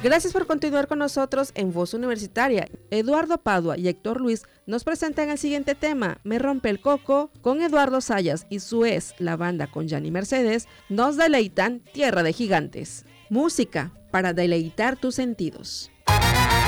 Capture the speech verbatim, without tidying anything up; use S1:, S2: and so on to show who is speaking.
S1: Gracias por continuar con nosotros en Voz Universitaria. Eduardo Padua y Héctor Luis nos presentan el siguiente tema, Me rompe el coco, con Eduardo Sayas y su ex, la banda con Gianni Mercedes, nos deleitan Tierra de Gigantes. Música para deleitar tus sentidos.